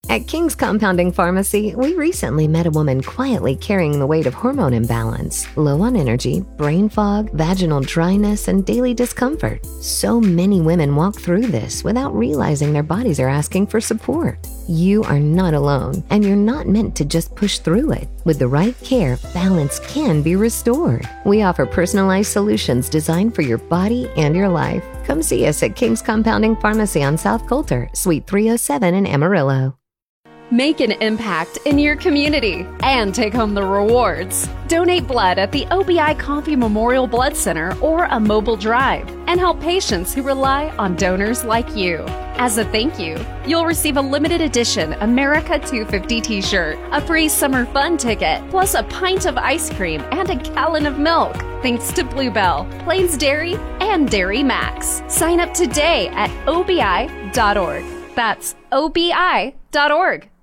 At King's Compounding Pharmacy, we recently met a woman quietly carrying the weight of hormone imbalance, low on energy, brain fog, vaginal dryness, and daily discomfort. So many women walk through this without realizing their bodies are asking for support. You are not alone, and you're not meant to just push through it. With the right care, balance can be restored. We offer personalized solutions designed for your body and your life. Come see us at King's Compounding Pharmacy on South Coulter, Suite 307 in Amarillo. Make an impact in your community and take home the rewards. Donate blood at the OBI Coffee Memorial Blood Center or a mobile drive and help patients who rely on donors like you. As a thank you, you'll receive a limited edition America 250 t-shirt, a free summer fun ticket, plus a pint of ice cream and a gallon of milk. Thanks to Bluebell, Plains Dairy, and Dairy Max. Sign up today at obi.org. That's obi.org.